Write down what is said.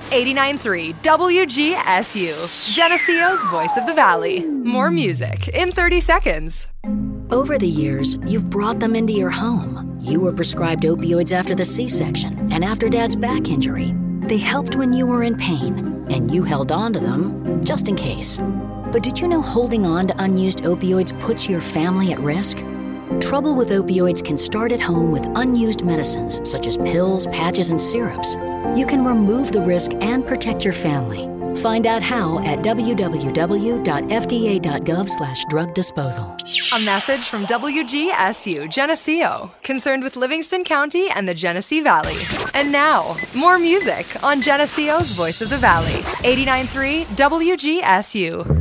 89.3 WGSU, Geneseo's Voice of the Valley. More music in 30 seconds. Over the years, you've brought them into your home. You were prescribed opioids after the C-section and after Dad's back injury. They helped when you were in pain, and you held on to them just in case. But did you know holding on to unused opioids puts your family at risk? Trouble with opioids can start at home with unused medicines such as pills, patches, and syrups. You can remove the risk and protect your family. Find out how at www.fda.gov/drug disposal. A message from WGSU Geneseo, concerned with Livingston County and the Genesee Valley. And now, more music on Geneseo's Voice of the Valley, 89.3 WGSU.